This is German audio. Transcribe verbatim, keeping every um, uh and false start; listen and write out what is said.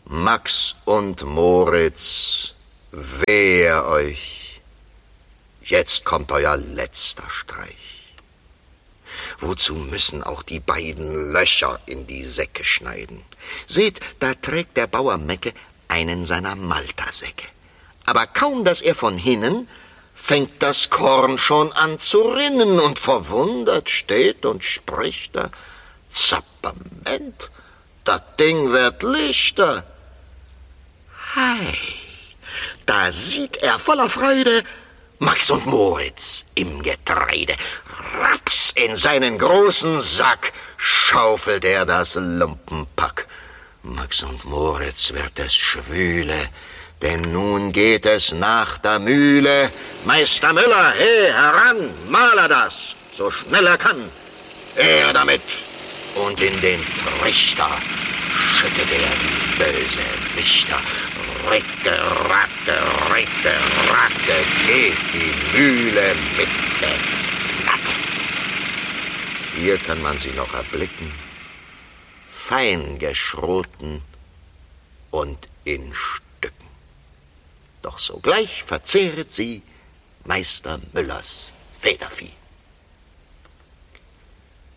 Max und Moritz, wehe euch, jetzt kommt euer letzter Streich. Wozu müssen auch die beiden Löcher in die Säcke schneiden? Seht, da trägt der Bauer Mecke einen seiner Maltersäcke. Aber kaum, dass er von hinnen, fängt das Korn schon an zu rinnen, und verwundert steht und spricht er: Zapperment, das Ding wird lichter. Hei, da sieht er voller Freude Max und Moritz im Getreide. Raps, in seinen großen Sack schaufelt er das Lumpenpack. Max und Moritz wird es schwüle, denn nun geht es nach der Mühle. Meister Müller, he, heran, male das, so schnell er kann. Er damit, und in den Trichter schüttet er die böse Lichter. Ricke, racke, ricke, racke, geht die Mühle mit Knacke. Hier kann man sie noch erblicken, fein geschroten und in Stücken. Doch sogleich verzehret sie Meister Müllers Federvieh.